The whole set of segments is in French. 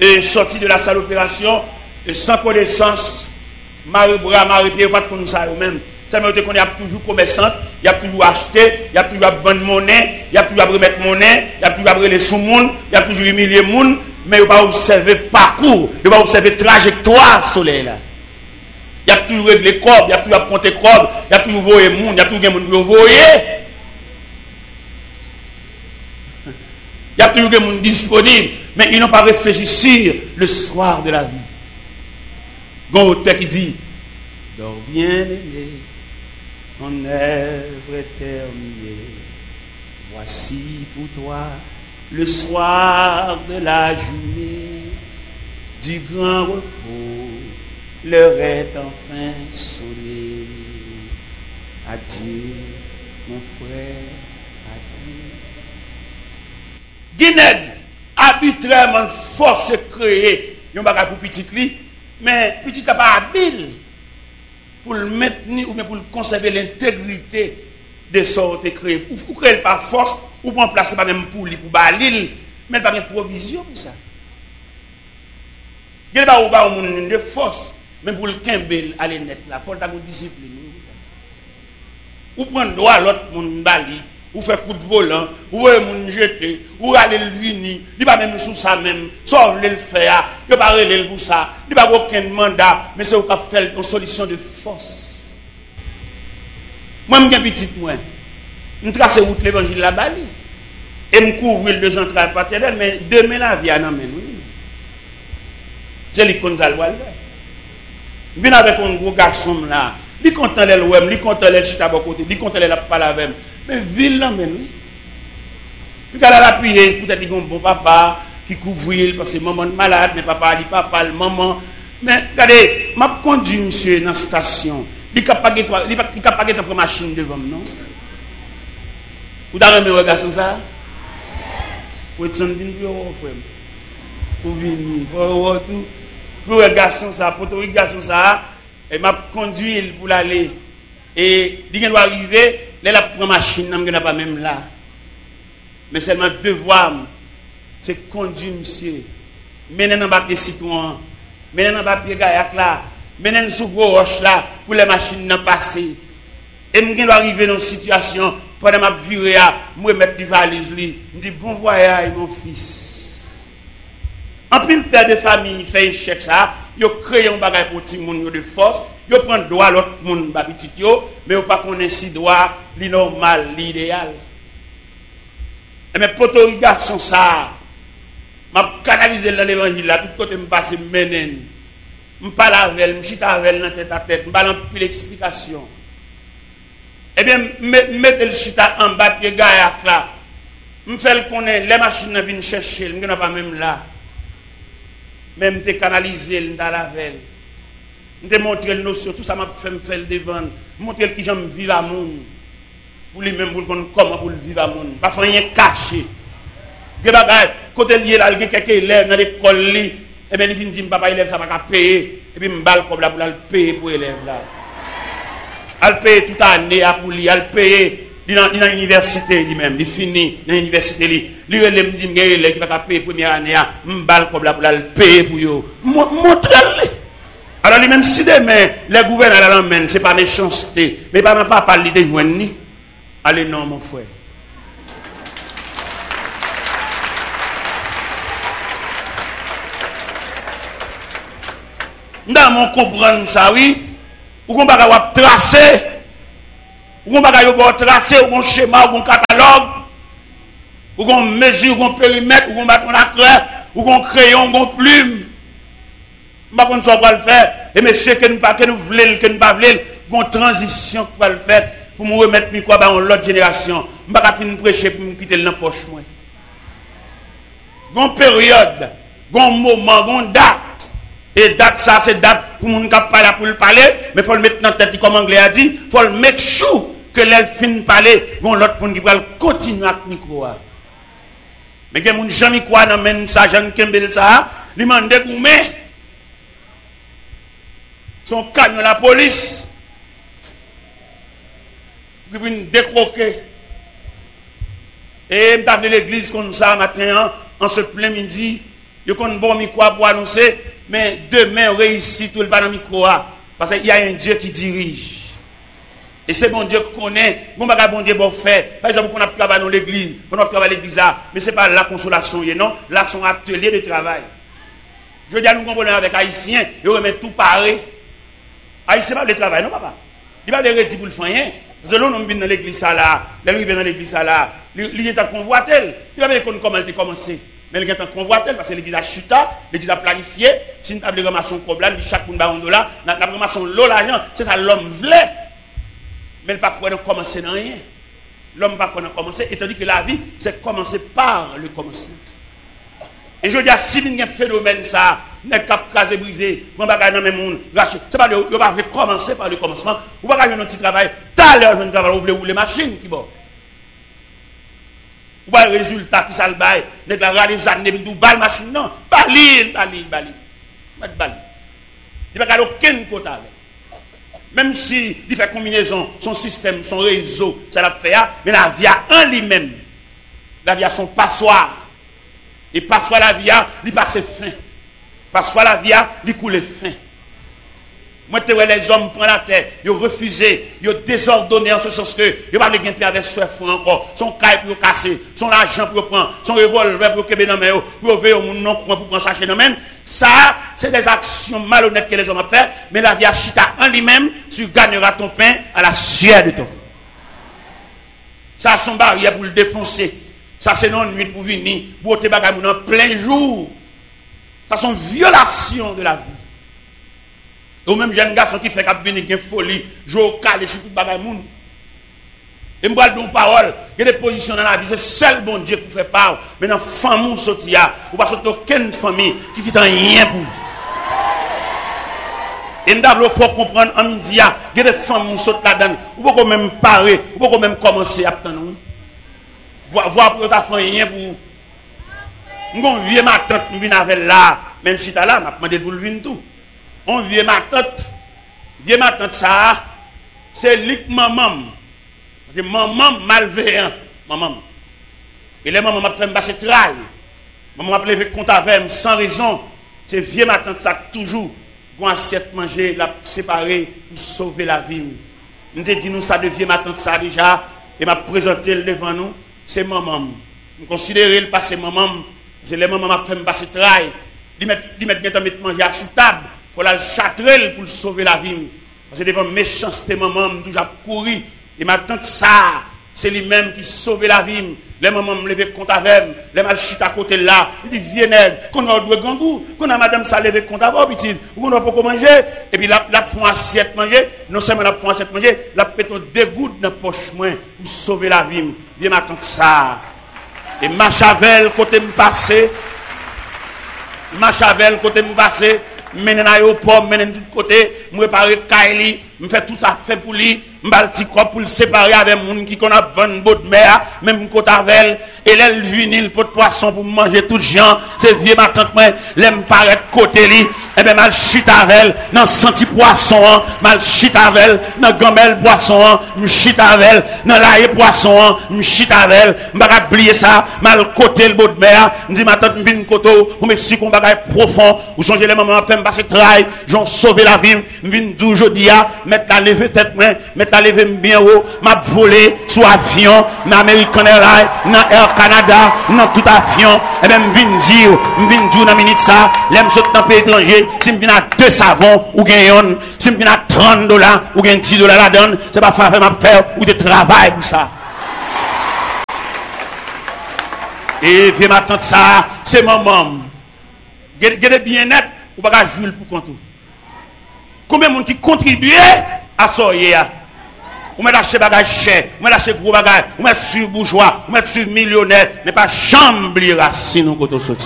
et sorti de la salle d'opération, et sans connaissance, Marie-Bras, Marie-Pierre, pas de comme ça eux-mêmes. Ça veut dire qu'on est toujours commerçant, il y a toujours acheté, il y a toujours vendre monnaie, il y a toujours remettre monnaie, il y a toujours les sous-monde, il y a toujours humilier monde, mais il ne va pas observer parcours, il va observer trajectoire soleil là. Il y a toujours réglé corps, il y a toujours compter corps, il y a toujours voyer monde, il y a toujours des monde qui voyer. Il y a toujours des monde disponible, mais ils n'ont pas réfléchi sur le soir de la vie. Bon auteur qui dit, dors bien aimé, ton œuvre est terminée. Voici pour toi le soir de la journée, du grand repos, l'heure est enfin sonnée. Adieu, mon frère, adieu. Guinée, arbitrairement force créer, yon bagay pour petit li, mais petit n'a pas habile pour le maintenir ou bien pour conserver l'intégrité de ce qui créé. Ou créer par force, ou prendre place pas même pour lui, pour balil, mais pas de provision pour ça. Il n'y a pas de force, mais pour le kembel aller net là, il faut avoir une discipline. Ou prendre droit à l'autre monde bali, ou faire coup de volant, ou moun jeter, ou aller le vini, il pas même sous ça même, soit le faire, il pas relé pour ça, il pas aucun mandat, mais c'est au cap faire une solution de force. Moi je suis petit moi. Je trace route l'évangile la bali et me couvrir deux entrailles paternelles, mais demain la vie en amène oui. C'est lui qu'on a le voir. Je viens avec un gros garçon là, il content les web, il content les chita côté, il content les la parler avec. Mais ville l'emmène oui. Puis quand elle a appuyé, peut-être qu'il y a un bon papa qui couvre parce que maman est malade, mais papa dit papa, le maman. Mais regardez, m'a conduit monsieur dans la station. Il n'a pas de machine devant moi, non? Vous avez un garçon ça? Vous êtes un frère. Vous venez, pour un garçon ça, pour un garçon ça, et m'a conduit pour aller. Et il doit arriver, là, la première machine, n'a pas même là. Mais seulement devoir, c'est conduire monsieur. Mener dans le citoyen, mener dans le papier gaillac là, mener sous gros roche là, pour les machines n'en passer. Et je dois arriver dans une situation, pendant ma virée, je vais mettre des valises, je dis bon voyage mon fils. En plus, le père de famille fait un chèque ça, il crée un bagage pour tout le monde de force, il prend droit à l'autre monde, mais il pas connaître si droit, normal, l'idéal. Mais pour ton garçon ça, je canalise dans l'évangile là, tout côté me passe menen. Je parle avec elle, je chita avec elle dans tête à tête, je parle plus d'explication. Eh bien, mettez le chita en bas de gaillac là. Je fais le connaître, les machines viennent chercher, je ne suis pas même là. Même te canaliser dans la veille. Je te montrer le notion, tout ça m'a fait me faire le devant. Montrer qui j'aime vivre à monde. Pour lui-même, pour comment pour vivre à monde. Pas rien caché. Côté lié là, il y a quelques élèves dans l'école, et bien il vient dire, papa, élève, ça va payer. Et puis, je balle comme là pour le payer pour l'élève là. Elle paye toute l'année pour lui, elle paye dans l'université lui-même, il finit dans l'université lui. Lui, il me dit, il va payer première année, je balle comme là pour le payer pour lui. Montre-le. Alors, lui-même, si demain, les gouverneurs l'emmènent, ce n'est pas méchanceté, mais pas parler de joindre. Allez, non, mon frère. Dans mon comprendre ça, oui, ou qu'on va tracer, ou qu'on va tracer, ou qu'on schéma, ou qu'on catalogue, ou qu'on mesure, ou qu'on périmètre, ou qu'on bat la craie, ou qu'on crayon, ou qu'on plume. Je ne sais pas quoi le faire, et monsieur, que nous voulons, que nous ne pas voulons, une transition pour le faire, pour me remettre quoi dans l'autre génération. Je ne vais pas finir prêcher pour me quitter dans la poche. Une période, un moment, une date. Et date ça, c'est date pour mon cap parler pour le parler, mais il faut le mettre dans la tête comme anglais a dit, il faut le mettre chou que l'elle finit de parler, bon l'autre pour qui va continuer avec le micro. Mais que mon jamais quoi dans men ça, Jean Kembel ça, lui m'a dégoumé. Son canne la police. Puis vient décroquer. Et m't'a l'église comme ça matin en ce plein midi. Yo kon bon micro pour annoncer, mais demain on réussit tout le pas dans micro parce qu'il y a un Dieu qui dirige. Et c'est bon Dieu qu'on connaît, bon bagage bon Dieu bon fait. Par exemple, on a travaillé dans l'église, on a travaillé à l'église là, mais c'est pas la consolation, non, là son atelier de travail. Je veux dire nous comprenons avec haïtiens, ils remettent tout pareil. Haïtien pas le travail, non papa. Il va le retirer pour le faire rien. Parce que l'on vient dans l'église là, là il vient dans l'église là, il est en convoitel. Il va dire comment elle a commencé. Mais il est en convoitel parce que l'église a chuté, l'église a planifié, si nous avons ramassé un problème, chaque monde a un dollar, nous avons ramassé l'eau l'argent, c'est ça l'homme voulait. Mais il ne peut pas commencer dans rien. L'homme ne peut pas commencer, et tandis que la vie, c'est commencer par le commencement. Et je dis, si il y a un phénomène, ça, n'est pas casé, brisé, on va gagner dans le monde, c'est pas de va commencer par le commencement, on va gagner un petit travail, tout à l'heure, je ne travaille pas, les machines qui vont. Ou pas le résultat qui s'en baille, n'est pas les années, d'où balle machine, non, bali. Il n'y a pas aucun côté avec. Même si il fait combinaison, son système, son réseau, ça l'a fait, mais la vie a en lui-même. La vie a son passoire. Et passoire la vie a, il passe fin. Passoire la vie a, il coule fin. Moi, tu vois les hommes prennent la terre, ils ont refusé, ils ont désordonné en ce sens que, ils n'ont pas de gain avec ce front encore, son caille pour casser, son argent pour prendre, son revolver pour keber dans main, pour ouvrir au monde non pour prendre ça chez nous même. Ça, c'est des actions malhonnêtes que les hommes ont fait, mais la vie a chita en lui-même, tu gagneras ton pain à la sueur de ton. Ça, son barrière pour le défoncer. Ça, c'est non nuit pour venir, pour te bagaille en plein jour. Ça, sont violations de la vie. Ou même jeune garçon qui fait qu'il y a une folie, jouer au calé sur tout le bagage. Et je vais dire parole, il y a des positions dans la vie, c'est seul bon Dieu qui fait part. Mais dans la famille, ou pas sortir aucune famille qui fait rien pour vous. Et nous devons comprendre en midi, il y a des familles qui sautent là-dedans, ou pas même parer, ou pas même commencer à attendre. Voir pour ta famille rien pour vous. Nous vieux ma tante, nous venons avec là, même si tu es là, je demandé pour le venir tout. On vieux ma tante ça, c'est lik maman. C'est maman malveillant, maman. Et les mamans m'a fait me passer travail. Maman m'a levé compte avec sans raison. C'est vieux ma tante ça toujours. Qu'on assiette manger, la séparer pour sauver la vie. Nous te dit nous ça de vieux ma tante ça déjà et m'a présenté devant nous, c'est maman. Nous considérer le passé maman, c'est les mamans m'a fait me passer travail. Ils mettent manger à sous table. Il faut la châtrer pour sauver la vie. Parce que devant méchanceté, maman, je toujours couru. Et ma tante, ça, c'est lui-même qui sauve la vie. Les mamans me lever compte avec, les mal chita à côté là. Il dit, viens, qu'on a deux gangous, qu'on a madame ça lever compte avec, petit, ou qu'on a pas manger. Et puis la font assiette manger. Non seulement la font assiette manger, la péton deux gouttes dans la poche moins pour sauver la vie. Viens, ma tante, ça. Et ma chavel, côté me passer. Ma chavel, côté me passer. Menen aéroport, menen de tout côté, me préparer Kaili, me fait tout ça fait pour lui, m'bal petit corps pour le séparer avec moun qui qu'on a 20 bottes de mer, même côté avec et l'aile vinyle pot de poisson pour manger tout gens, c'est vieux ma tante moi, l'aime paraître côté li, et ben mal chita avec dans senti poisson, mal chita avec dans gamelle poisson, me chita avec dans l'ail poisson, me chita avec, m'pa oublier ça, mal côté le botte de mer, me dit ma tante vinn koto, pour m'expliquer qu'on bagaille profond, ou songer les mamans fait passer travail, j'en sauver la vie, vinn toujours dia, mettre la lever tête moi, mettre la lever bien haut, m'a volé sous avion, dans American Airlines, dans Air Canada, dans tout avion, et même vinn dire dans minute ça, l'aime saute dans pays étranger, si m'vinn à 2 savons ou gagne, si m'vinn à $30 ou gagne $10 la donne, c'est pas faire m'a faire ou de travail pour ça. Et viens m'attendre ça, c'est maman. Gardez bien net, ou pas jouer pour compte. Combien de monde qui contribue à ça hier? Ou met acheter bagage cher, ou met acheter gros bagage, ou met sur bourgeois, ou met sur millionnaire, mais pas chambler racine ou côté sorti.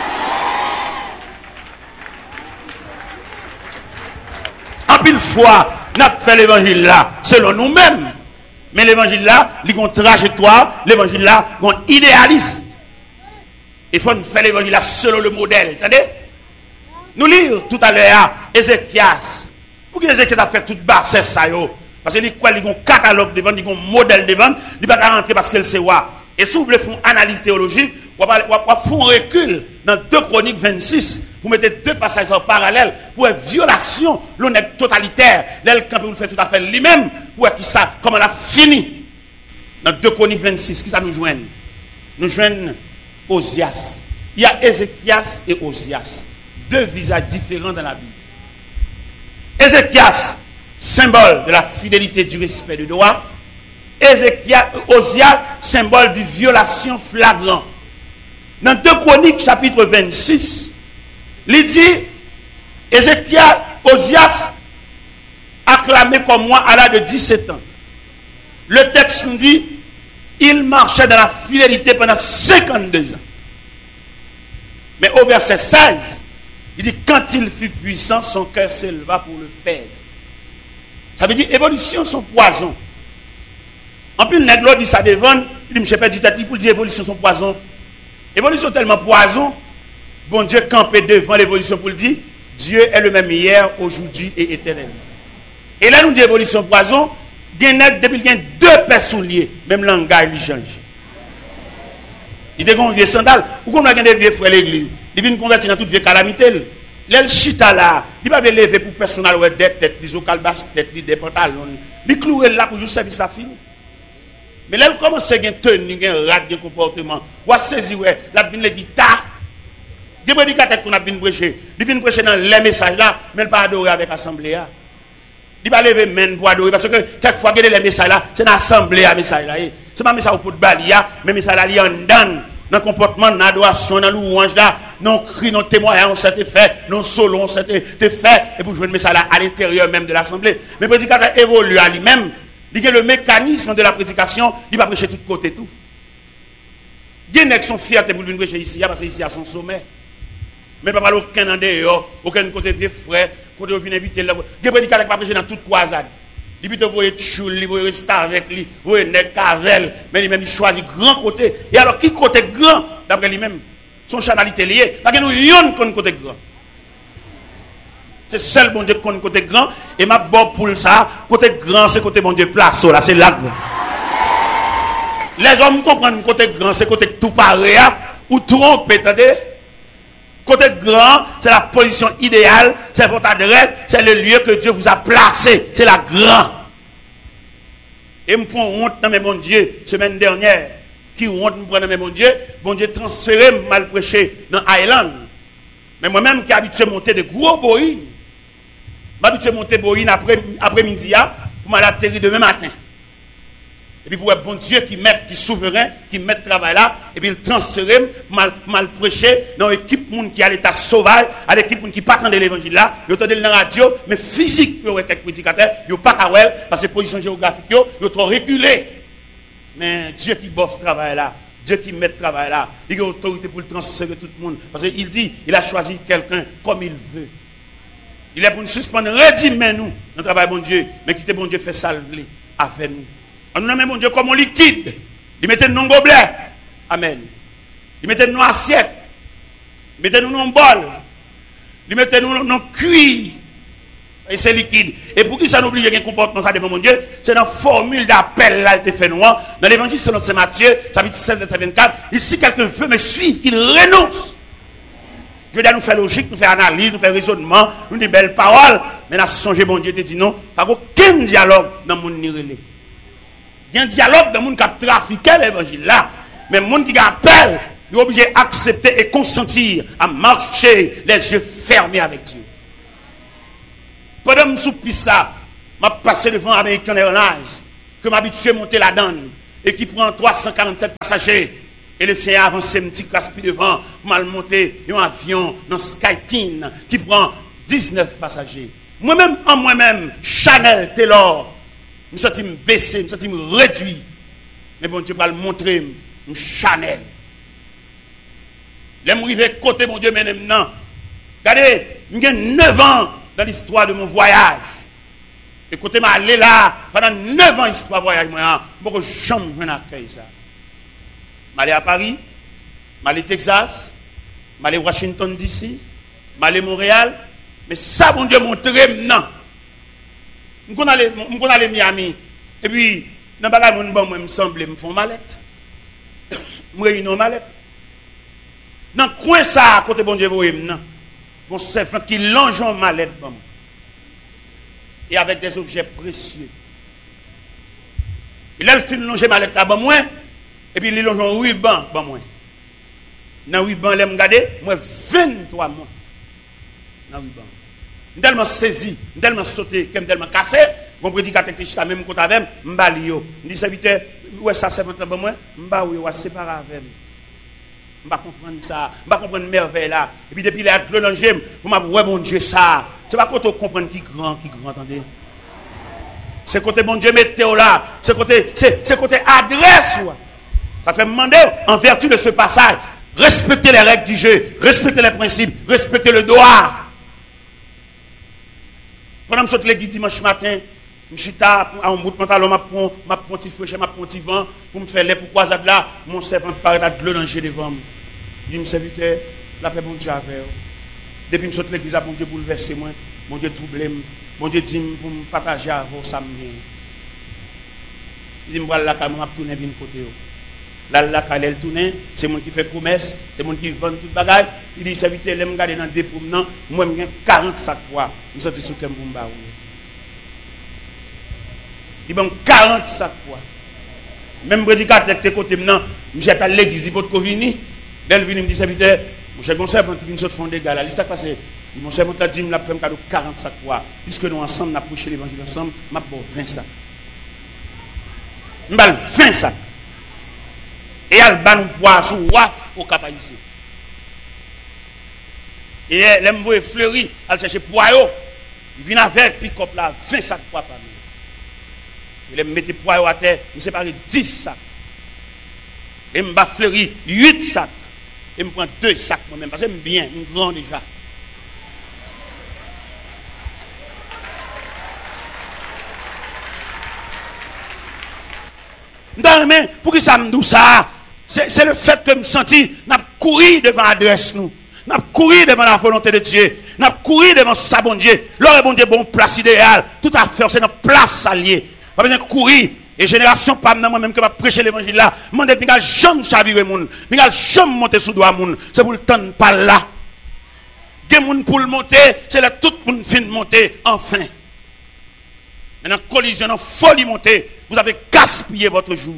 En pile fois, n'a fait l'évangile là selon nous-mêmes. Mais l'évangile là, il y a une trajectoire, l'évangile là, il y a un idéalisme. Il faut faire l'évangile là selon le modèle. Attendez? Nous lire tout à l'heure Ézéchias. Pour que Ézéchias a fait toute basse ça yo. Parce qu'il y a un catalogue devant, il y a un modèle devant, il ne va pas rentrer parce qu'elle sait quoi. Et si vous voulez faire une analyse théologique, on va faire un recul dans 2 Chroniques 26. Vous mettez 2 passages en parallèle pour une violation, l'honnête totalitaire. L'elle, quand vous faites tout à fait lui-même, pour qui ça, comment on a fini. Dans 2 Chroniques 26, qui ça nous joigne? Nous joignons Osias. Il y a Ézéchias et Osias. 2 visages différents dans la Bible. Ézéchias, symbole de la fidélité, du respect du droit. Osias, symbole de violation flagrante. Dans 2 Chroniques, chapitre 26, il dit, Osias, acclamé comme moi à l'âge de 17 ans. Le texte nous dit, il marchait dans la fidélité pendant 52 ans. Mais au verset 16, il dit, quand il fut puissant, son cœur s'éleva pour le perdre. Ça veut dire, évolution, son poison. En plus, le nègre dit ça devant, il dit, je perds du tête, pour dire, évolution, son poison. Évolution tellement poison, bon Dieu campé devant l'évolution pour le dire, Dieu est le même hier, aujourd'hui et éternellement. Et là, nous dit évolution poison, depuis qu'il y a 2 personnes liées, même langage, il change. Il dit qu'on vieux sandal, ou qu'on a des vieux frères l'église, il vient convertir dans toute vieille calamité. L'el chita là, il va lever pour personnel ou des têtes, des ocalbas têtes, des pantalons, il clouer là pour juste service à fini. Mais là, il commence à gagner tenue, un rat, un comportement. Ou à saisir, la bine les guitares. Des prédicateurs qu'on a bien prêché. Il vient prêcher dans les messages là, mais il pas adorer avec l'assemblée. Il va lever main pour adorer. Parce que quelquefois, les messages là, c'est dans l'assemblée à message là. C'est pas message pour balia, mais message là, il y a un dans le comportement, dans l'adoration, dans louange là, non cri, non témoignage, on s'était fait, non solo, on s'était fait, et pour jouer le message là à l'intérieur même de l'assemblée. Mais le prédicateur évolue à lui-même. Il y a le mécanisme de la prédication, il va prêcher de tous côtés tout. Il y a des gens qui sont fiers de venir prêcher ici, parce que ici à son sommet. Mais pas aucun en dehors, aucun côté vieux frère, côté vient inviter là. Il y a des prédicateurs qui va prêcher dans toute croisade. Il peut voyer choule, il voyer rester avec lui, voyer nèg cavel, mais lui-même il choisit grand côté. Et alors qui côté grand d'après lui-même? Son chanalité lié, parce que nous yon qu'on côté grand. C'est seul bon Dieu qu'on côté grand et ma bon pour ça côté grand c'est côté bon Dieu place là c'est là. Les hommes comprennent côté grand c'est côté tout pareil ou trompe attendez. Côté grand c'est la position idéale, c'est votre adresse, c'est le lieu que Dieu vous a placé, c'est la grand. Et me prend honte dans mes bon Dieu semaine dernière qui honte me prend dans mes bon Dieu transféré mal prêché dans Island. Mais moi-même qui habitué monter de gros boïs m'habitué monter boïne après-midi pour m'aller atterrir demain matin. Et puis pour être bon Dieu qui met, qui souverain, qui met le travail là, et puis il transfère mal prêcher dans l'équipe monde qui a l'état sauvage, à l'équipe monde qui pas attendre l'évangile là, ils entendent dans la radio, mais physique pour être prédicateur, ils pas kawel parce que position géographique ils trop reculé. Mais Dieu qui bosse ce travail là, Dieu qui met le travail là, il a autorité pour le transférer tout le monde parce qu'il dit, il a choisi quelqu'un comme il veut. Il est pour nous suspendre, redimez nous, notre travail, bon Dieu, mais quittez bon Dieu, fait salver avec nous. On nous met bon Dieu comme un liquide. Il mettait nous dans gobelet. Amen. Il mettait nous dans assiette. Il mettait nous dans bol. Il mettait nous dans cuir. Et c'est liquide. Et pour qui ça n'oublie qu'il y a un comportement ça devant mon Dieu, c'est dans la formule d'appel là, il fait noir. Dans l'évangile selon Saint Matthieu, chapitre 16, verset 24. Ici, quelqu'un veut me suivre, qu'il renonce. Je veux dire, nous faire logique, nous faire analyse, nous faire raisonnement, nous des belles paroles. Mais là, songez, bon Dieu te dit non, pas aucun dialogue dans mon nirélé. Il y a un dialogue dans le monde qui a trafiqué l'évangile là. Mais le monde qui appelle, il est obligé d'accepter et consentir à marcher les yeux fermés avec Dieu. Pendant que je suis piste là, je passé devant American Airlines, que m'habitué à monter la donne, et qui prend 347 passagers. Et le Seigneur avance un petit caspi devant, mal monté, un avion dans Skyteam qui prend 19 passagers. Moi-même, Chanel, Taylor, je me sens baissé, je me sens réduit. Mais bon Dieu va le montrer, Chanel. Les m'arriver côté, mon Dieu, maintenant. Regardez, j'ai 9 ans dans l'histoire de mon voyage. Et côté m'a allé là, pendant 9 ans, histoire de voyage, moi, je ne peux jamais accueillir ça. Je suis à Paris, je suis à Texas, je suis à Washington DC, je suis à Montréal. Mais ça, bon Dieu, montre maintenant. Je suis allé à Miami. Et puis, dans le bagage, moi, me semble, me font mallette. Je réunis une mallette. Dans le coin ça, à côté bon Dieu, vous non. Mon servant qui longe en mallette, bon. Et avec des objets précieux. Il a le fin longer mallette là, bon, moi. Et puis il longe en ruban, bon, moi. Dans le ruban, il me regarder, moi, 23 montres. Dans le ruban. Je suis tellement saisi, je suis tellement sauté, je suis tellement cassé. Mon prédicateur qui est même côté avec moi, je suis dit, serviteur, ouais, ça c'est votre bon moi, je suis séparé avec moi. Je ne comprends pas ça, je ne comprends pas merveille là. Et puis depuis les actes de l'angème, vous m'avez ouais, bon Dieu, ça. C'est pas quand on comprend qui grand, attendez. C'est côté bon Dieu, mettez-vous là. C'est côté adresse. Ça fait demander, en vertu de ce passage, respectez les règles du jeu, respectez les principes, respectez le droit. Pendant que je saute l'église dimanche matin, je suis à un bout de pantalon, je prends un petit feu, je prends un petit vent, pour me faire les pourquoi là, mon servant paraît de l'eau danger devant moi. Je dis, mon serviteur, la paix, bon Dieu, avec. Depuis que je saute l'église, bon Dieu bouleversé moi, bon Dieu troublé moi, bon Dieu dit pour me partager avec vous, ça me vient. Il dit, voilà la caméra, je tourne vers côté. Là, elle tourne, c'est moi qui fait promesse, c'est moi qui vend tout le bagage. Il dit, serviteur, je me garde dans des promenants, moi, je 40 sacs poids. Je suis sorti sur le Kembumba. Il m'a 40 sacs poids. Même prédicateur qui est côté maintenant, je suis à l'église, il faut venir. Elle vient me dit, serviteur, mon cher conseil, quand tu viens de fond des gars, là, il s'est passé. Mon cher conseil, dit, je fait un cadeau 40 sacs poids. Puisque nous ensemble, nous avons prêché l'évangile ensemble, je vais 20 sacs. Je vais 20 sacs. Et elle va nous boire sous waf au cap ici. Et elle me voit fleurir, elle cherche poireau. Il vient avec pick-up là, 20 sacs poids par nous. Il me met poireau à terre, il me sépare 10 sacs. Et me bat fleurir 8 sacs. Et me prend 2 sacs moi-même, parce que j'aime bien, je suis grand déjà. Non, mais pour qui ça me dit ça? C'est le fait que je me sentis, n'a couru devant l'adresse nous. N'a couru devant la volonté de Dieu. N'a couru devant sa bon Dieu. L'heure bon Dieu, bon place idéal. Tout à fait, c'est notre place alliée. Pas besoin de courir. Et génération, pas moi-même que va prêcher l'évangile là. Mon Dieu, je jamais chavirer moun. Je jamais monter sous doigt moun. C'est pour le temps pas là. Des moun pour le monter, c'est là tout le monde fin de monter, enfin. Maintenant, collision, folie monter. Vous avez gaspillé votre jour.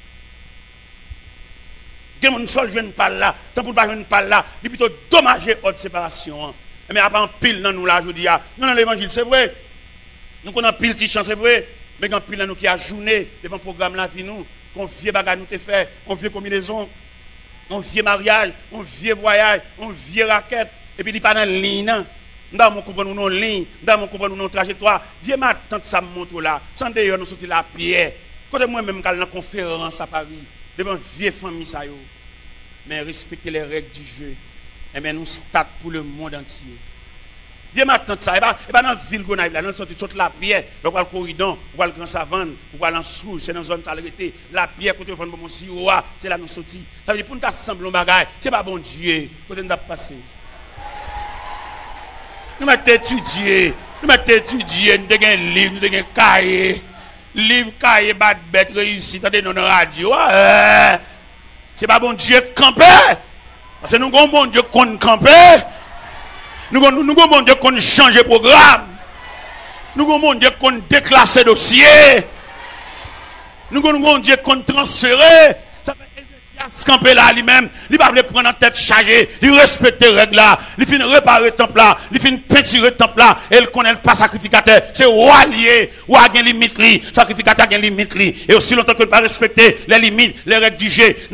Quelqu'un ne faut jouer une palle là, tant pour pas jouer une palle là, il est plutôt dommagé haute séparation. Mais après, en pile dans nous là, je dis, non, dans l'évangile, c'est vrai. Nous connaissons pile de chance, c'est vrai. Mais quand pile dans nous qui a journé devant le programme là, nous, qu'on vieux bagage nous te fait, on vieux combinaison, on vieux mariage, on vieux voyage, on vieux raquette, et puis il n'est pas dans la ligne. Nous mon comprendre nos lignes, nous mon comprendre nos trajectoires. Vieux ma tante ça me montre là, sans d'ailleurs nous sortir la pierre. Quand moi-même, quand dans la conférence à Paris, devant vieille famille ça yo, mais respecter les règles du jeu, et bien nous start pour le monde entier. Dieu m'attend ça, et pas dans la ville Gonaïve, là, nous sortir toute la pierre, on va le corridor, on va le grand savane, on va en sous, c'est dans une zone salubrité, la pierre côté vendre mon siroa, c'est là nous sortir. Ça veut dire pour nous assembler un bagage, c'est pas bon Dieu, côté nous passer. Nous mettons étudier, nous avons un livre, nous avons un cahier. Livre, cahier, bad bête, réussi, t'as des noms de radio. C'est pas bon Dieu camper. Parce que nous avons bon Dieu qu'on camper. Nous avons bon Dieu qu'on change programme. Nous avons bon Dieu qu'on déclasse dossier. Nous avons bon Dieu qu'on transfère. Ça fait Ézéchias camper là lui-même. Il va le prendre en tête chargée. Il respecte les règles là. Il finit réparer le temple là. Il finit peinturer le temple là. Et il connaît pas sacrificateur. C'est roi lié. Roi a une limite. Sacrificateur a une limite. Et aussi longtemps qu'il ne pas respecter les limites, les règles du jeu.